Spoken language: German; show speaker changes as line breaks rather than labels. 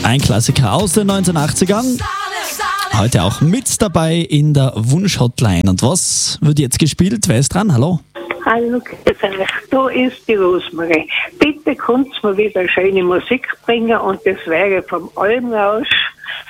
Ein Klassiker aus den 1980ern. Heute auch mit dabei in der Wunsch-Hotline. Und was wird jetzt gespielt? Wer ist dran? Hallo?
Hallo, grüß euch. Da ist die Rosmarie. Bitte könnt mir wieder schöne Musik bringen und das wäre vom Almrausch